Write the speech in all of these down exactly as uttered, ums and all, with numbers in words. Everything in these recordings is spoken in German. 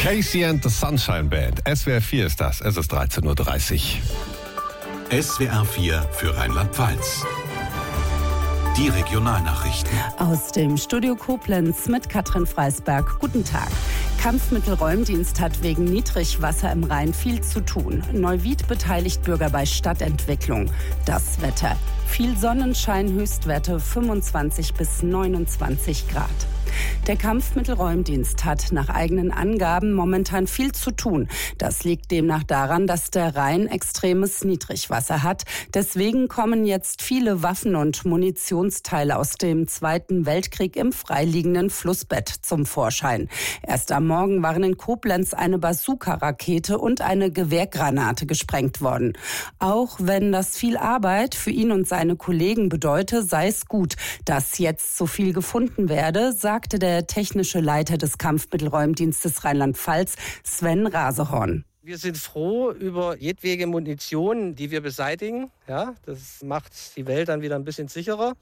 Casey and the Sunshine Band. S W R vier ist das. Es ist dreizehn Uhr dreißig. S W R vier für Rheinland-Pfalz. Die Regionalnachrichten. Aus dem Studio Koblenz mit Katrin Freisberg. Guten Tag. Kampfmittelräumdienst hat wegen Niedrigwasser im Rhein viel zu tun. Neuwied beteiligt Bürger bei Stadtentwicklung. Das Wetter. Viel Sonnenschein, Höchstwerte fünfundzwanzig bis neunundzwanzig Grad. Der Kampfmittelräumdienst hat nach eigenen Angaben momentan viel zu tun. Das liegt demnach daran, dass der Rhein extremes Niedrigwasser hat. Deswegen kommen jetzt viele Waffen und Munitionsteile aus dem Zweiten Weltkrieg im freiliegenden Flussbett zum Vorschein. Erst am Morgen waren in Koblenz eine Bazooka-Rakete und eine Gewehrgranate gesprengt worden. Auch wenn das viel Arbeit für ihn und seine Kollegen bedeute, sei es gut, dass jetzt so viel gefunden werde, sagt sagte der technische Leiter des Kampfmittelräumdienstes Rheinland-Pfalz, Sven Rasehorn. Wir sind froh über jedwege Munition, die wir beseitigen. Ja, das macht die Welt dann wieder ein bisschen sicherer.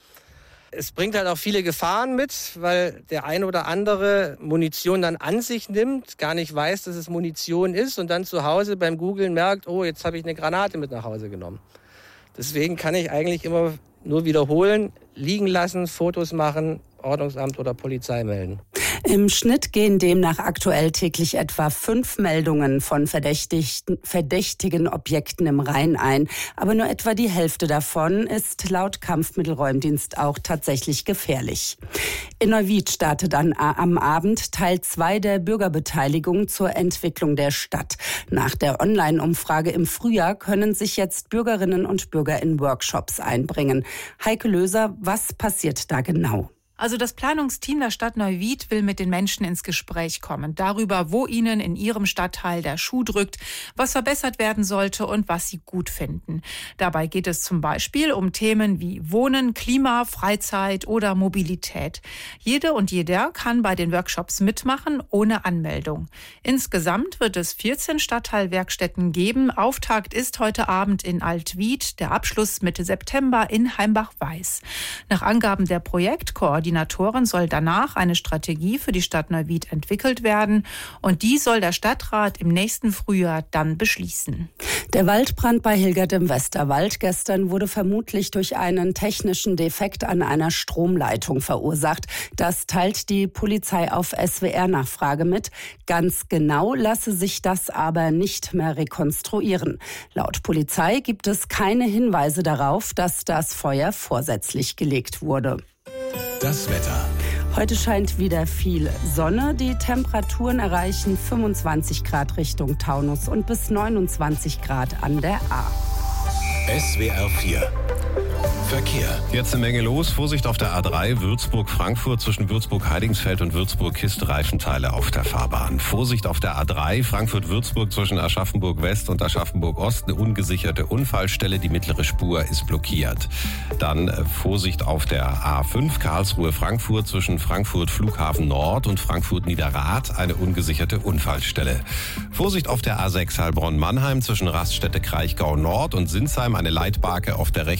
Es bringt halt auch viele Gefahren mit, weil der ein oder andere Munition dann an sich nimmt, gar nicht weiß, dass es Munition ist und dann zu Hause beim Googlen merkt, oh, jetzt habe ich eine Granate mit nach Hause genommen. Deswegen kann ich eigentlich immer nur wiederholen, liegen lassen, Fotos machen, Ordnungsamt oder Polizei melden. Im Schnitt gehen demnach aktuell täglich etwa fünf Meldungen von verdächtigen, verdächtigen Objekten im Rhein ein. Aber nur etwa die Hälfte davon ist laut Kampfmittelräumdienst auch tatsächlich gefährlich. In Neuwied startet dann am Abend Teil zwei der Bürgerbeteiligung zur Entwicklung der Stadt. Nach der Online-Umfrage im Frühjahr können sich jetzt Bürgerinnen und Bürger in Workshops einbringen. Heike Löser, was passiert da genau? Also das Planungsteam der Stadt Neuwied will mit den Menschen ins Gespräch kommen. Darüber, wo ihnen in ihrem Stadtteil der Schuh drückt, was verbessert werden sollte und was sie gut finden. Dabei geht es zum Beispiel um Themen wie Wohnen, Klima, Freizeit oder Mobilität. Jede und jeder kann bei den Workshops mitmachen, ohne Anmeldung. Insgesamt wird es vierzehn Stadtteilwerkstätten geben. Auftakt ist heute Abend in Altwied, der Abschluss Mitte September in Heimbach-Weiß. Nach Angaben der Projektkoordinatorin soll danach eine Strategie für die Stadt Neuwied entwickelt werden und die soll der Stadtrat im nächsten Frühjahr dann beschließen. Der Waldbrand bei Hilgert im Westerwald gestern wurde vermutlich durch einen technischen Defekt an einer Stromleitung verursacht. Das teilt die Polizei auf S W R-Nachfrage mit. Ganz genau lasse sich das aber nicht mehr rekonstruieren. Laut Polizei gibt es keine Hinweise darauf, dass das Feuer vorsätzlich gelegt wurde. Das Wetter. Heute scheint wieder viel Sonne. Die Temperaturen erreichen fünfundzwanzig Grad Richtung Taunus und bis neunundzwanzig Grad an der A. S W R vier. Verkehr. Jetzt eine Menge los. Vorsicht auf der A drei, Würzburg-Frankfurt zwischen Würzburg-Heidingsfeld und Würzburg-Kist, Reifenteile auf der Fahrbahn. Vorsicht auf der A drei, Frankfurt-Würzburg zwischen Aschaffenburg-West und Aschaffenburg-Ost, eine ungesicherte Unfallstelle. Die mittlere Spur ist blockiert. Dann äh, Vorsicht auf der A fünf, Karlsruhe-Frankfurt zwischen Frankfurt-Flughafen Nord und Frankfurt-Niederrad, eine ungesicherte Unfallstelle. Vorsicht auf der A sechs, Heilbronn-Mannheim zwischen Raststätte Kraichgau Nord und Sinsheim, eine Leitbarke auf der rechten